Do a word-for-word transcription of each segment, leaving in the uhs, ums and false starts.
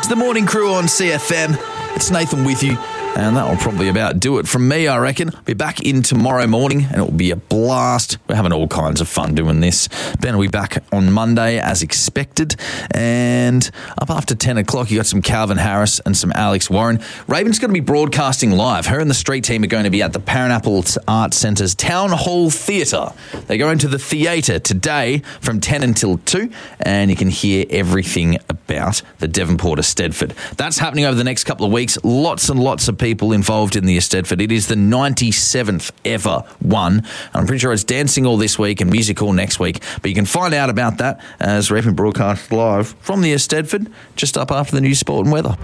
It's the morning crew on C F M. It's Nathan with you. And that will probably about do it from me, I reckon. Be back in tomorrow morning and it will be a blast. We're having all kinds of fun doing this. Ben will be back on Monday as expected. And up after ten o'clock, you got some Calvin Harris and some Alex Warren. Raven's going to be broadcasting live. Her and the street team are going to be at the Paranapples Arts Centre's Town Hall Theatre. They're going to the theatre today from ten until two. And you can hear everything about the Devonport Eisteddfod. That's happening over the next couple of weeks. Lots and lots of people people involved in the Eisteddfod. It is the ninety-seventh ever one. And I'm pretty sure it's dancing all this week and music all next week. But you can find out about that as Raven broadcast live from the Eisteddfod just up after the news, sport and weather.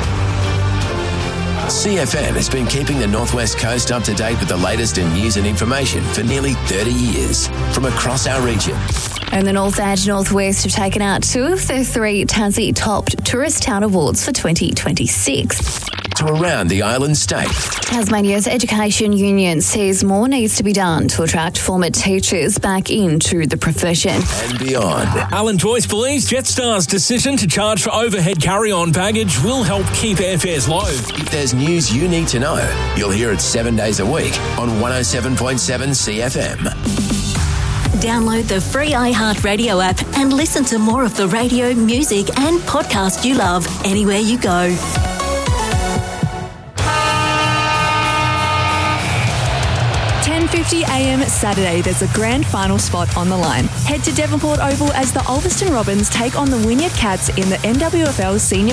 C F M has been keeping the Northwest Coast up to date with the latest in news and information for nearly thirty years from across our region. And the North and Northwest have taken out two of the three Tassie Topped Tourist Town Awards for twenty twenty-six. To around the island state. Tasmania's Education Union says more needs to be done to attract former teachers back into the profession. And beyond. Alan Joyce believes Jetstar's decision to charge for overhead carry-on baggage will help keep airfares low. If there's news you need to know, you'll hear it seven days a week on one oh seven point seven C F M. Download the free iHeartRadio app and listen to more of the radio, music and podcast you love anywhere you go. ten fifty a m Saturday, there's a grand final spot on the line. Head to Devonport Oval as the Ulverston Robins take on the Wynyard Cats in the N W F L Senior